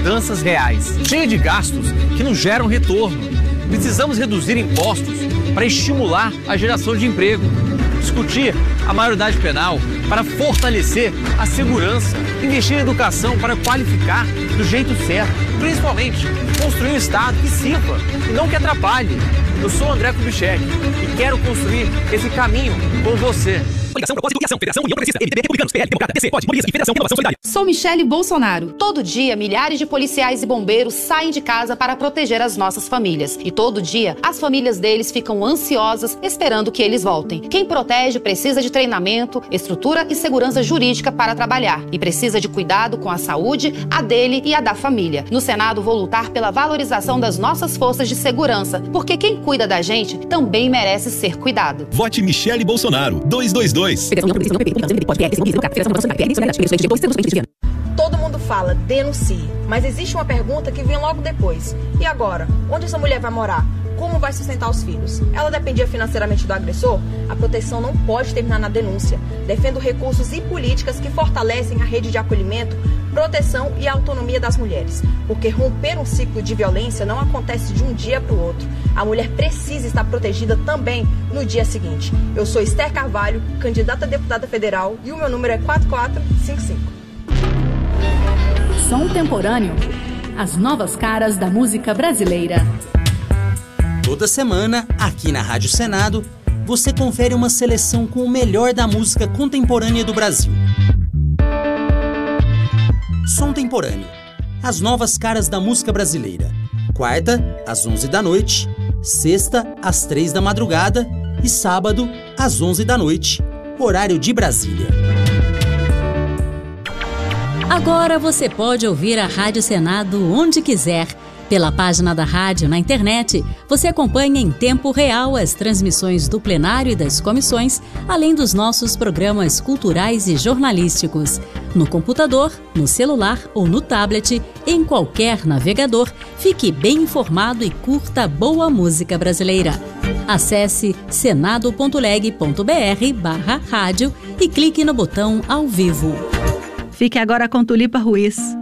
mudanças reais, cheia de gastos que não geram retorno. Precisamos reduzir impostos para estimular a geração de emprego. Discutir a maioridade penal para fortalecer a segurança. Investir em educação para qualificar do jeito certo. Principalmente, construir um Estado que sirva e não que atrapalhe. Eu sou André Kubitschek e quero construir esse caminho com você. Coligação, Propósito e Ação, Federação, União Progressista, MDB, Republicanos, PL, Democrata, DC, POD, Mobiliza e Federação Renovação Solidária. Sou Michele Bolsonaro. Todo dia, milhares de policiais e bombeiros saem de casa para proteger as nossas famílias. E todo dia, as famílias deles ficam ansiosas, esperando que eles voltem. Quem protege precisa de treinamento, estrutura e segurança jurídica para trabalhar. E precisa de cuidado com a saúde, a dele e a da família. No Senado, vou lutar pela valorização das nossas forças de segurança, porque quem cuida da gente também merece ser cuidado. Vote Michele Bolsonaro, 222. Todo mundo fala, denuncie, mas existe uma pergunta que vem logo depois. E agora? Onde essa mulher vai morar? Como vai sustentar os filhos? Ela dependia financeiramente do agressor? A proteção não pode terminar na denúncia. Defendo recursos e políticas que fortalecem a rede de acolhimento, proteção e autonomia das mulheres. Porque romper um ciclo de violência não acontece de um dia para o outro. A mulher precisa estar protegida também no dia seguinte. Eu sou Esther Carvalho, candidata a deputada federal, e o meu número é 4455. Som Temporâneo. As novas caras da música brasileira. Toda semana, aqui na Rádio Senado, você confere uma seleção com o melhor da música contemporânea do Brasil. Som Temporâneo. As novas caras da música brasileira. Quarta, às 11 da noite. Sexta, às 3 da madrugada. E sábado, às 11 da noite. Horário de Brasília. Agora você pode ouvir a Rádio Senado onde quiser. Pela página da rádio na internet, você acompanha em tempo real as transmissões do plenário e das comissões, além dos nossos programas culturais e jornalísticos. No computador, no celular ou no tablet, em qualquer navegador, fique bem informado e curta boa música brasileira. Acesse senado.leg.br/rádio e clique no botão ao vivo. Fique agora com Tulipa Ruiz.